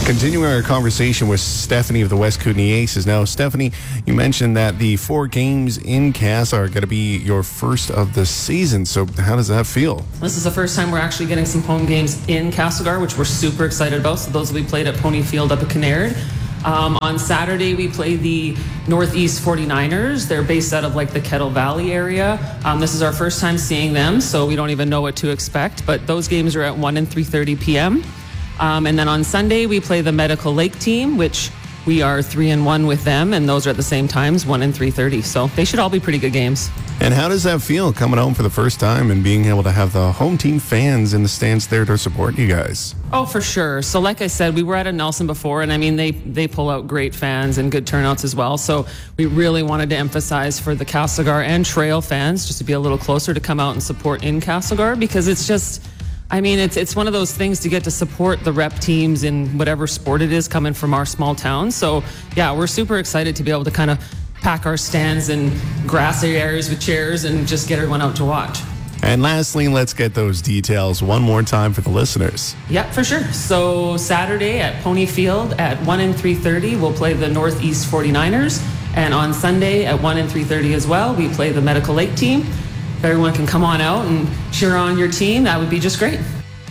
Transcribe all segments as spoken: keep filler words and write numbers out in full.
Continuing our conversation with Stephanie of the West Kootenay Aces. Now, Stephanie, you mentioned that the four games in Cass are going to be your first of the season. So how does that feel? This is the first time we're actually getting some home games in Castlegar, which we're super excited about. So those will be played at Pony Field up at Kinnaird. Um, on Saturday, we play the Northeast forty-niners. They're based out of like the Kettle Valley area. Um, this is our first time seeing them, so we don't even know what to expect. But those games are at one and three thirty p.m. Um, and then on Sunday, we play the Medical Lake team, which we are three and one with them, and those are at the same times, one and three thirty. So they should all be pretty good games. And how does that feel, coming home for the first time and being able to have the home team fans in the stands there to support you guys? Oh, for sure. So like I said, we were at a Nelson before, and I mean, they, they pull out great fans and good turnouts as well. So we really wanted to emphasize for the Castlegar and Trail fans just to be a little closer to come out and support in Castlegar, because it's just... I mean, it's it's one of those things to get to support the rep teams in whatever sport it is coming from our small town. So, yeah, we're super excited to be able to kind of pack our stands in grassy areas with chairs and just get everyone out to watch. And lastly, let's get those details one more time for the listeners. Yeah, for sure. So Saturday at Pony Field at one and three thirty, we'll play the Northeast forty-niners. And on Sunday at one and three thirty as well, we play the Medical Lake team. If everyone can come on out and cheer on your team, that would be just great.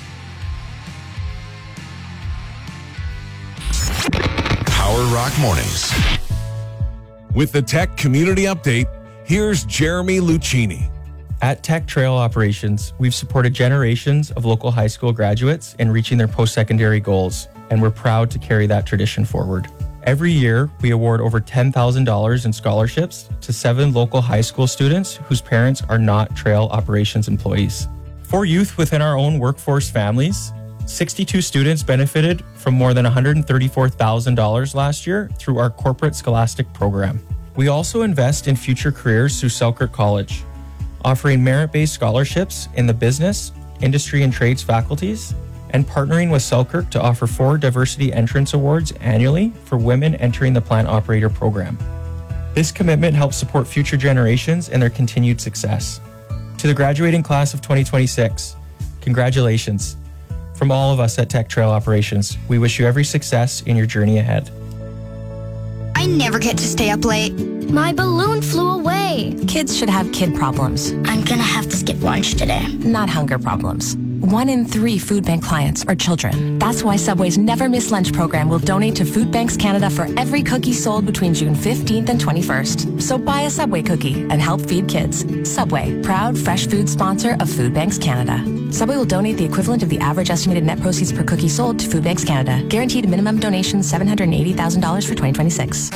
Power Rock Mornings. With the Tech Community Update, here's Jeremy Lucchini. At Tech Trail Operations, we've supported generations of local high school graduates in reaching their post-secondary goals, and we're proud to carry that tradition forward. Every year, we award over ten thousand dollars in scholarships to seven local high school students whose parents are not trail operations employees. For youth within our own workforce families, sixty-two students benefited from more than one hundred thirty-four thousand dollars last year through our corporate scholastic program. We also invest in future careers through Selkirk College, offering merit-based scholarships in the business, industry, and trades faculties, and partnering with Selkirk to offer four diversity entrance awards annually for women entering the plant operator program. This commitment helps support future generations and their continued success. To the graduating class of twenty twenty-six, congratulations. From all of us at Tech Trail Operations, we wish you every success in your journey ahead. I never get to stay up late. My balloon flew away. Kids should have kid problems. I'm gonna have to skip lunch today. Not hunger problems. One in three food bank clients are children. That's why Subway's Never Miss Lunch program will donate to Food Banks Canada for every cookie sold between June fifteenth and twenty-first. So buy a Subway cookie and help feed kids. Subway, proud fresh food sponsor of Food Banks Canada. Subway will donate the equivalent of the average estimated net proceeds per cookie sold to Food Banks Canada. Guaranteed minimum donation seven hundred eighty thousand dollars for twenty twenty-six.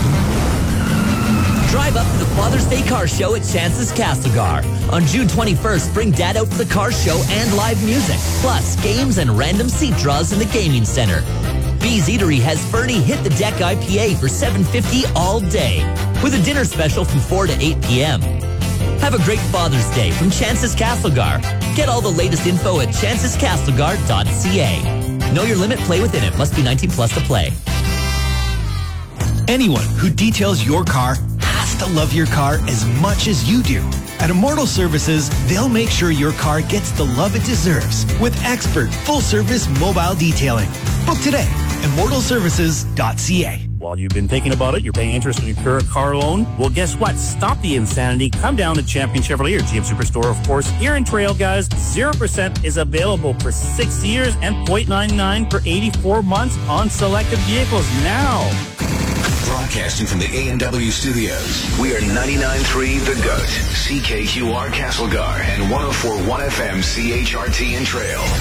Drive up to the Father's Day Car Show at Chance's Castlegar. On June twenty-first, bring Dad out for the car show and live music, plus games and random seat draws in the gaming center. Bee's Eatery has Fernie Hit the Deck I P A for seven fifty all day, with a dinner special from four to eight p.m. Have a great Father's Day from Chance's Castlegar. Get all the latest info at chances castlegar dot c a. Know your limit, play within it. Must be nineteen plus to play. Anyone who details your car has to love your car as much as you do. At Immortal Services, they'll make sure your car gets the love it deserves with expert full-service mobile detailing. Book today, immortal services dot c a. While you've been thinking about it, you're paying interest on your current car loan? Well, guess what? Stop the insanity. Come down to Champion Chevrolet, or G M Superstore, of course. Here in Trail, guys, zero percent is available for six years and zero point nine nine for eighty-four months on selected vehicles now. Broadcasting from the A and W studios, we are ninety-nine point three The Goat, C K Q R Castlegar, and one oh four point one F M C H R T in Trail.